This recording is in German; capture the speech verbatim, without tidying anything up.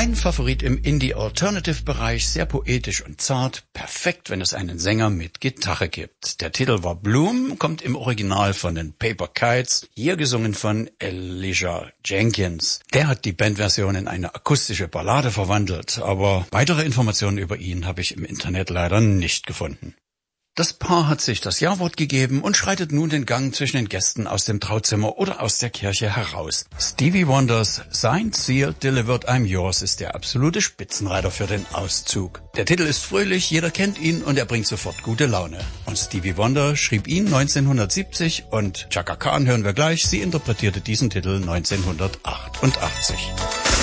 Mein Favorit im Indie-Alternative-Bereich, sehr poetisch und zart, perfekt, wenn es einen Sänger mit Gitarre gibt. Der Titel war Bloom, kommt im Original von den Paper Kites, hier gesungen von Elijah Jenkins. Der hat die Bandversion in eine akustische Ballade verwandelt, aber weitere Informationen über ihn habe ich im Internet leider nicht gefunden. Das Paar hat sich das Ja-Wort gegeben und schreitet nun den Gang zwischen den Gästen aus dem Trauzimmer oder aus der Kirche heraus. Stevie Wonders Signed, Sealed, Delivered, I'm Yours ist der absolute Spitzenreiter für den Auszug. Der Titel ist fröhlich, jeder kennt ihn und er bringt sofort gute Laune. Und Stevie Wonder schrieb ihn neunzehnhundertsiebzig und Chaka Khan hören wir gleich, sie interpretierte diesen Titel neunzehnhundertachtundachtzig.